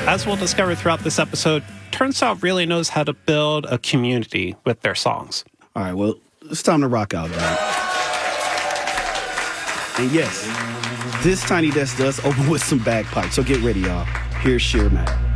As we'll discover throughout this episode, Turnstile really knows how to build a community with their songs. All right, well, it's time to rock out, man. And yes, this Tiny Desk does open with some bagpipes, so get ready, y'all. Here's Sheer Mac.